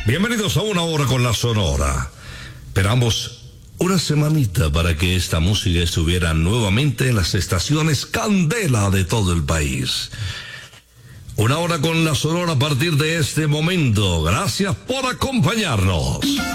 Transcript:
Bienvenidos a Una Hora con la Sonora. Esperamos una semanita para que esta música estuviera nuevamente en las estaciones Candela de todo el país. Una Hora con la Sonora a partir de este momento. Gracias por acompañarnos.